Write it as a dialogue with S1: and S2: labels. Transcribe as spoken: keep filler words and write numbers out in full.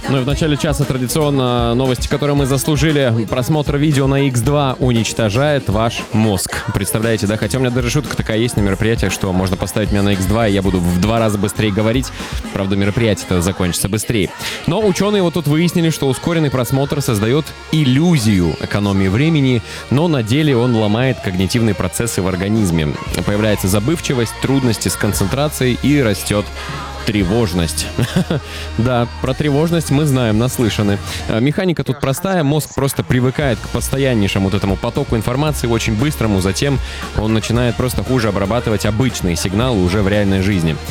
S1: Ну и в начале часа традиционно новости, которые мы заслужили. Просмотр видео на икс два уничтожает ваш мозг. Представляете, да? Хотя у меня даже шутка такая есть на мероприятиях, что можно поставить меня на икс два, и я буду в два раза быстрее говорить. Правда, мероприятие-то закончится быстрее. Но ученые вот тут выяснили, что ускоренный просмотр создает иллюзию экономии времени, но на деле он ломает когнитивные процессы в организме. Появляется забывчивость, трудности с концентрацией и растет тревожность. Да, про тревожность мы знаем, наслышаны. Механика тут простая, мозг просто привыкает к постояннейшему вот этому потоку информации, очень быстрому, затем он начинает просто хуже обрабатывать обычные сигналы уже в реальной жизни.